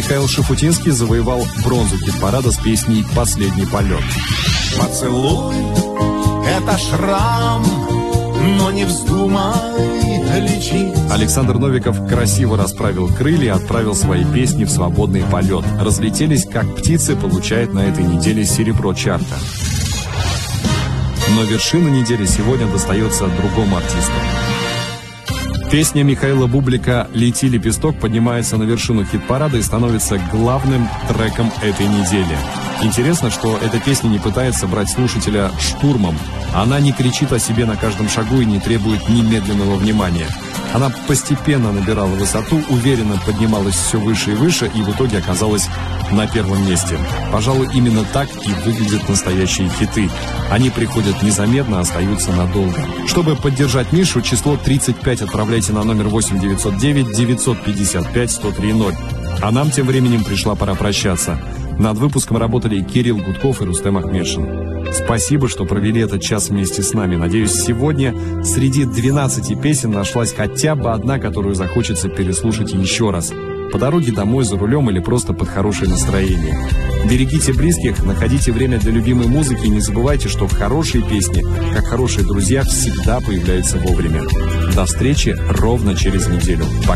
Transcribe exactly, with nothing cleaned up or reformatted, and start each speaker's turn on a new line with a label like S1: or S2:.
S1: Михаил Шуфутинский завоевал бронзу хит-парада с песней «Последний полет».
S2: Поцелуй — это шрам, но не вздумай лечить.
S1: Александр Новиков красиво расправил крылья и отправил свои песни в свободный полет. Разлетелись, как птицы, получает на этой неделе серебро чарта. Но вершина недели сегодня достается другому артисту. Песня Михаила Бублика «Лети, лепесток» поднимается на вершину хит-парада и становится главным треком этой недели. Интересно, что эта песня не пытается брать слушателя штурмом. Она не кричит о себе на каждом шагу и не требует немедленного внимания. Она постепенно набирала высоту, уверенно поднималась все выше и выше, и в итоге оказалась на первом месте. Пожалуй, именно так и выглядят настоящие хиты. Они приходят незаметно, остаются надолго. Чтобы поддержать Мишу, число тридцать пять отправляйте на номер восемь девятьсот девять девятьсот пятьдесят пять сто три ноль. А нам тем временем пришла пора прощаться. Над выпуском работали Кирилл Гудков и Рустем Ахмедшин. Спасибо, что провели этот час вместе с нами. Надеюсь, сегодня среди двенадцати песен нашлась хотя бы одна, которую захочется переслушать еще раз. По дороге домой, за рулем или просто под хорошее настроение. Берегите близких, находите время для любимой музыки и не забывайте, что хорошие песни, как хорошие друзья, всегда появляются вовремя. До встречи ровно через неделю. Пока.